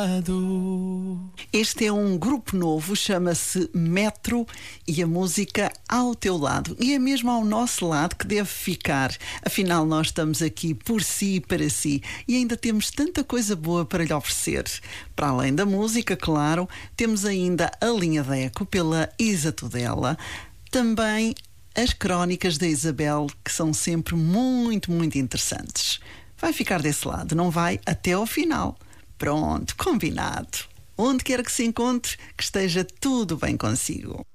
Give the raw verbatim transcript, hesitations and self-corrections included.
Este é um grupo novo, chama-se Metro e a música Ao Teu Lado. E é mesmo ao nosso lado que deve ficar. Afinal, nós estamos aqui por si e para si e ainda temos tanta coisa boa para lhe oferecer. Para além da música, claro, temos ainda a linha da Eco pela Isa Tudela, também as crónicas da Isabel, que são sempre muito, muito interessantes. Vai ficar desse lado, não vai? Até ao final. Pronto, combinado. Onde quer que se encontre, que esteja tudo bem consigo.